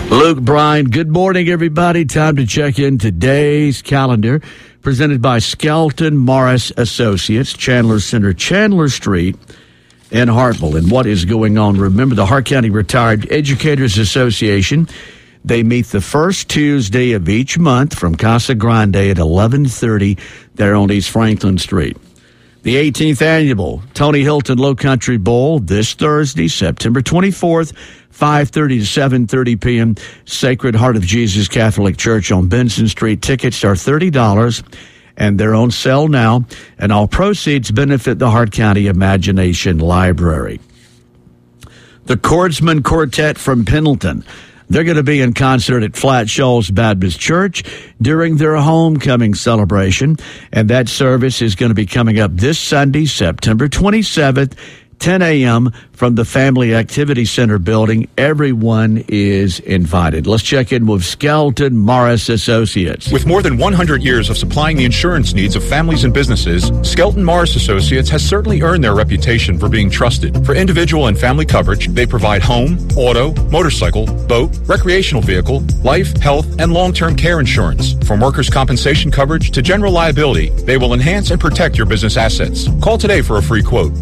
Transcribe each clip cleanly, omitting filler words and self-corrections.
Luke Bryan, good morning, everybody. Time to check in today's calendar, presented by Skelton Morris Associates, Chandler Center, Chandler Street in Hartville. And what is going on? Remember, the Hart County Retired Educators Association, they meet the first Tuesday of each month from Casa Grande at 11:30 there on East Franklin Street. The 18th annual Tony Hilton Low Country Bowl this Thursday, September 24th, 5:30 to 7:30 p.m. Sacred Heart of Jesus Catholic Church on Benson Street. Tickets are $30, and they're on sale now, and all proceeds benefit the Hart County Imagination Library. The Chordsman Quartet from Pendleton, they're going to be in concert at Flat Shoals Baptist Church during their homecoming celebration, and that service is going to be coming up this Sunday, September 27th, 10 a.m. from the Family Activity Center building. Everyone is invited. Let's check in with Skelton Morris Associates. With more than 100 years of supplying the insurance needs of families and businesses, Skelton Morris Associates has certainly earned their reputation for being trusted. For individual and family coverage, they provide home, auto, motorcycle, boat, recreational vehicle, life, health, and long-term care insurance. From workers' compensation coverage to general liability, they will enhance and protect your business assets. Call today for a free quote,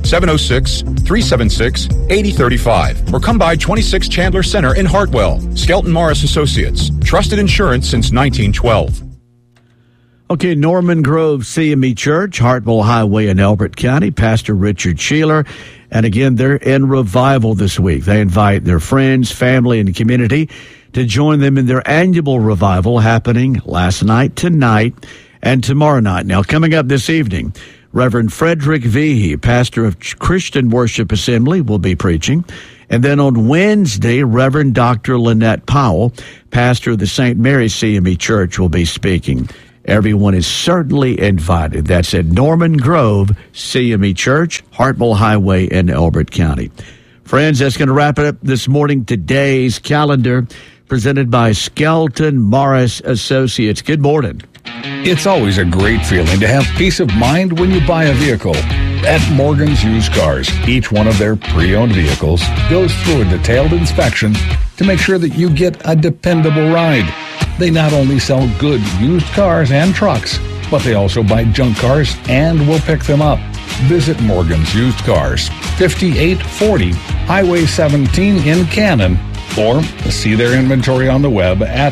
706-376-8035, or come by 26 Chandler Center in Hartwell. Skelton Morris Associates, trusted insurance since 1912. Okay, Norman Grove CME Church, Hartville Highway in Elbert County, Pastor Richard Sheeler. And again, they're in revival this week. They invite their friends, family, and community to join them in their annual revival happening last night, tonight, and tomorrow night. Now, coming up this evening, Reverend Frederick Vehe, pastor of Christian Worship Assembly, will be preaching. And then on Wednesday, Reverend Dr. Lynette Powell, pastor of the St. Mary's CME Church, will be speaking. Everyone is certainly invited. That's at Norman Grove CME Church, Hartville Highway in Elbert County. Friends, that's going to wrap it up this morning. Today's calendar presented by Skelton Morris Associates. Good morning. It's always a great feeling to have peace of mind when you buy a vehicle. At Morgan's Used Cars, each one of their pre-owned vehicles goes through a detailed inspection to make sure that you get a dependable ride. They not only sell good used cars and trucks, but they also buy junk cars and will pick them up. Visit Morgan's Used Cars, 5840 Highway 17 in Cannon, or see their inventory on the web at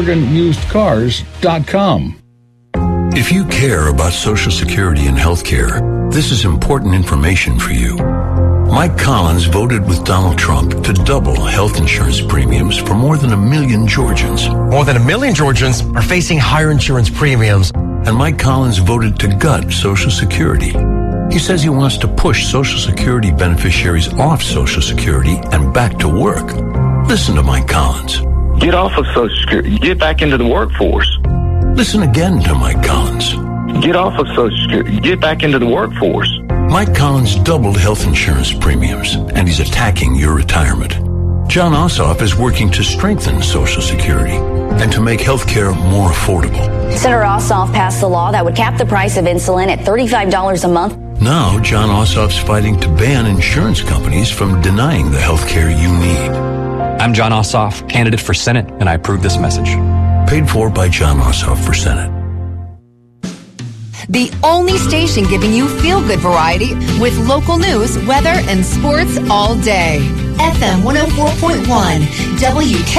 morganusedcars.com. If you care about Social Security and health care, this is important information for you. Mike Collins voted with Donald Trump to double health insurance premiums for more than 1 million Georgians. More than 1 million Georgians are facing higher insurance premiums. And Mike Collins voted to gut Social Security. He says he wants to push Social Security beneficiaries off Social Security and back to work. Listen to Mike Collins. Get off of Social Security. Get back into the workforce. Listen again to Mike Collins. Get off of Social Security. Get back into the workforce. Mike Collins doubled health insurance premiums, and he's attacking your retirement. John Ossoff is working to strengthen Social Security and to make health care more affordable. Senator Ossoff passed a law that would cap the price of insulin at $35 a month. Now, John Ossoff's fighting to ban insurance companies from denying the health care you need. I'm John Ossoff, candidate for Senate, and I approve this message. Paid for by John Ossoff for Senate. The only station giving you feel-good variety with local news, weather, and sports all day. FM 104.1 WK.